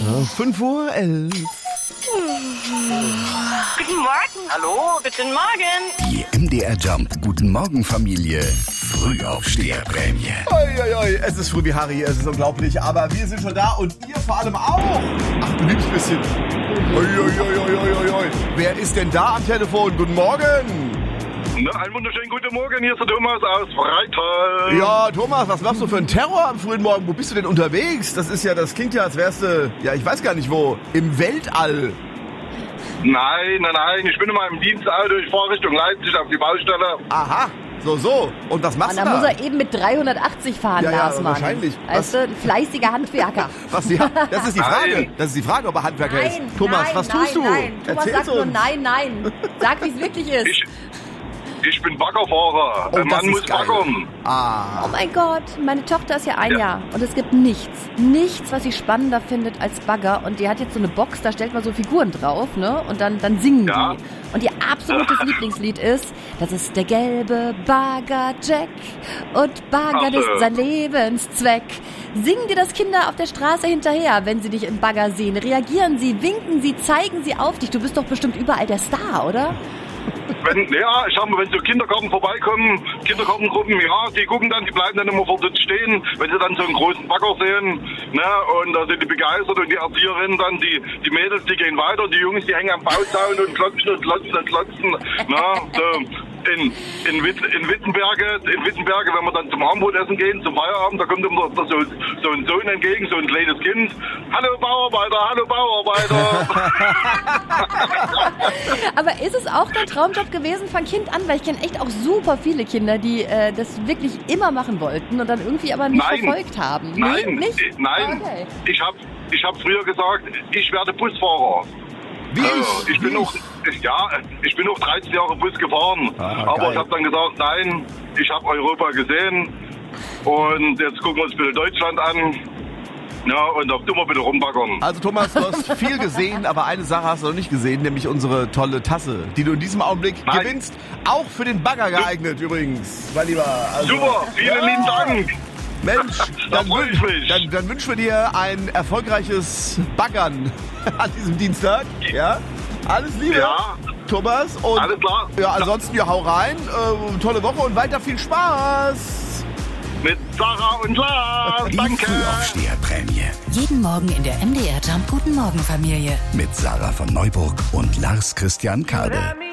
5:11 Uhr. Guten Morgen. Hallo, guten Morgen. Die MDR Jump Guten Morgen Familie Frühaufsteherprämie. Oi, es ist früh wie Harry, es ist unglaublich, aber wir sind schon da und ihr vor allem auch. Ach, du liebst ein bisschen. Oi. Wer ist denn da am Telefon? Guten Morgen. Na, einen wunderschönen guten Morgen, hier ist der Thomas aus Freital. Ja, Thomas, was machst du für einen Terror am frühen Morgen? Wo bist du denn unterwegs? Das klingt ja, als wärst du, ich weiß gar nicht wo, im Weltall. Nein, ich bin in meinem Dienstauto, ich fahre Richtung Leipzig auf die Baustelle. Aha, so. Und was machst du Da da? muss er eben mit 380 fahren, Ja, Lars, Mann. wahrscheinlich. Weißt du, ein fleißiger Handwerker. Das ist die Frage. Nein. Das ist die Frage, ob er Handwerker ist. Nein, Thomas, was tust du? Nein. Thomas Erzähl's sagt nur uns. nein. Sag, wie es wirklich ist. Ich bin Baggerfahrer. Oh, Ein das Mann muss ist geil. baggern. Ah. Oh mein Gott, meine Tochter ist ja ein Ja. Jahr und es gibt nichts, was sie spannender findet als Bagger. Und die hat jetzt so eine Box, da stellt man so Figuren drauf, ne? Und dann singen Ja. die. Und ihr absolutes Lieblingslied ist, das ist der gelbe Bagger Jack und Baggern Ach, ist sein Lebenszweck. Singen dir das Kinder auf der Straße hinterher, wenn sie dich im Bagger sehen? Reagieren sie, winken sie, zeigen sie auf dich? Du bist doch bestimmt überall der Star, oder? Ich sag mal, wenn so Kindergarten vorbeikommen, Kindergartengruppen, ja, die gucken dann, die bleiben dann immer vor dort stehen, wenn sie dann so einen großen Bagger sehen, ne, und da sind die begeistert und die Erzieherinnen dann, die Mädels, die gehen weiter, die Jungs, die hängen am Bauzaun und klotzen, ne, so. In Wittenberge, wenn wir dann zum Abendbrotessen gehen, zum Feierabend, da kommt immer so ein Sohn entgegen, so ein kleines Kind. Hallo Bauarbeiter. Aber ist es auch dein Traumjob gewesen von Kind an? Weil ich kenne echt auch super viele Kinder, die das wirklich immer machen wollten und dann irgendwie aber nicht verfolgt haben. Nein. Okay. Ich hab früher gesagt, ich werde Busfahrer. Wie Ich bin noch 13 Jahre Bus gefahren. Aber geil. ich habe dann gesagt, nein, ich habe Europa gesehen und jetzt gucken wir uns bitte Deutschland an. Ja, und auf Dummer bitte rumbaggern. Also Thomas, du hast viel gesehen, aber eine Sache hast du noch nicht gesehen, nämlich unsere tolle Tasse, die du in diesem Augenblick gewinnst. Auch für den Bagger geeignet übrigens, mein Lieber. Also, Super, vielen lieben Dank. Mensch, Da freu ich mich. dann wünschen wir dir ein erfolgreiches Baggern an diesem Dienstag. Ja, alles Liebe, Ja. Thomas. Und Alles klar. Ja, ansonsten hau rein. Tolle Woche und weiter viel Spaß. Mit Sarah und Lars. Die Danke. Frühaufsteherprämie Jeden Morgen in der MDR Jump Guten Morgen Familie. mit Sarah von Neuburg und Lars Christian Kade.